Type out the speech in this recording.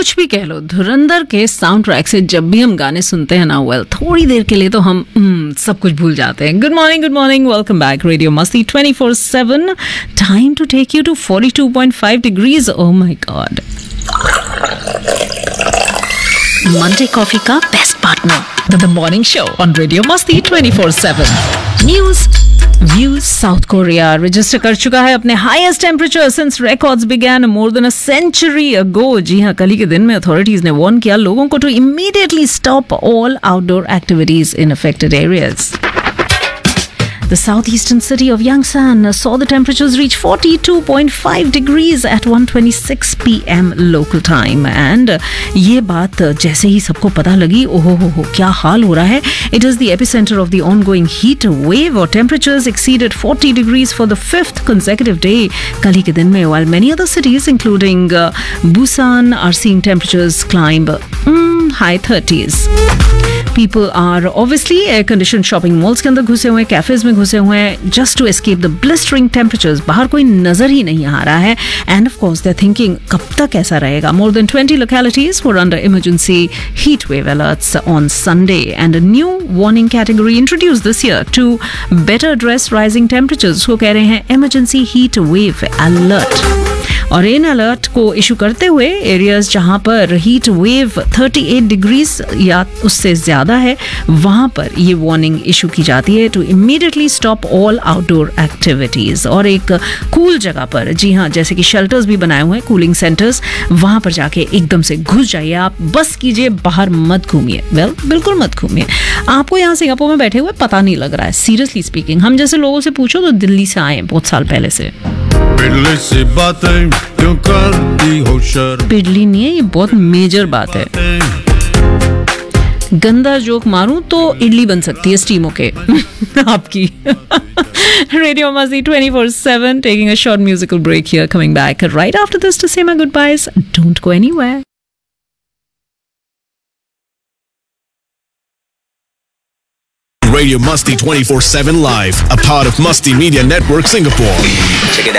कुछ भी कह लो, धुरंधर के साउंड ट्रैक से जब भी हम गाने सुनते हैं ना, थोड़ी देर के लिए तो हम सब कुछ भूल जाते हैं. Good morning, welcome back. Radio मस्ती 24/7. Time to take you to 42.5 degrees. Oh my God. Monday coffee का best partner. The morning show on Radio Masti 24/7. News. Views. South Korea register कर चुका है अपने highest temperature since records began more than a century ago. जी हाँ, कल ही के दिन में authorities ने warn किया लोगों को to immediately stop all outdoor activities in affected areas. The southeastern city of Yangsan saw the temperatures reach 42.5 degrees at 1:26 p.m. local time. And ये बात जैसे ही सबको पता लगी, ओहो क्या हाल हो रहा है. It is the epicenter of the ongoing heat wave. और temperatures exceeded 40 degrees for the 5th consecutive day. कल ही के दिन में, while many other cities including Busan are seeing temperatures climb high 30s. People are obviously air-conditioned shopping malls के अंदर घुसे हुए हैं, cafes में घुसे हुए हैं, just to escape the blistering temperatures. बाहर कोई नजर ही नहीं आ रहा है. And of course, they're thinking, कब तक ऐसा रहेगा? More than 20 localities were under emergency heat wave alerts on Sunday, and a new warning category introduced this year to better address rising temperatures. उसको कह रहे हैं emergency heat wave alert. और इन alert को इशू करते हुए एरियाज जहां पर हीट वेव 38 डिग्रीज या उससे ज्यादा है, वहां पर ये वार्निंग इशू की जाती है to immediately stop all outdoor activities. और एक कूल जगह पर, जी हाँ, जैसे कि शेल्टर्स भी बनाए हुए हैं, कूलिंग सेंटर्स, वहां पर जाके एकदम से घुस जाइए. आप बस कीजिए, बाहर मत घूमिए. बिल्कुल मत घूमिए. आपको यहाँ सिंगापुर में बैठे हुए पता नहीं लग रहा है. सीरियसली स्पीकिंग, हम जैसे लोगों से पूछो तो दिल्ली से आए बहुत साल पहले से. से बातें क्यों करती हो शर्म? पिडली नहीं है, ये बहुत मेजर बात है. गंदा जोक मारूं तो इडली बन सकती है स्टीम होके आपकी. रेडियो मस्ती 24/7 taking a short musical break here, coming back right after this to say my goodbyes. Don't go anywhere. Radio Masti 24/7 Live, a part of Masti Media Network Singapore. Check it out.